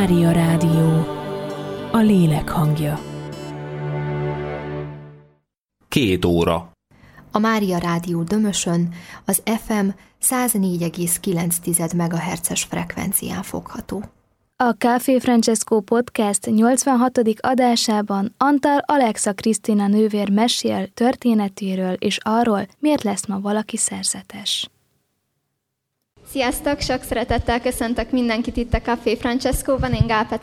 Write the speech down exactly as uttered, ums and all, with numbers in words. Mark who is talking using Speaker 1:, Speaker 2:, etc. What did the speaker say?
Speaker 1: Mária Rádió, a lélek hangja.
Speaker 2: Két óra.
Speaker 3: A Mária Rádió Dömösön az ef em száz négy egész kilenc megahertzes frekvencián fogható.
Speaker 4: A Café Francesco Podcast nyolcvanhatodik adásában Antal Alexa Krisztina nővér mesél történetéről és arról, miért lesz ma valaki szerzetes.
Speaker 5: Sziasztok! Sok szeretettel köszöntök mindenkit itt a Café Francescoban, én Gál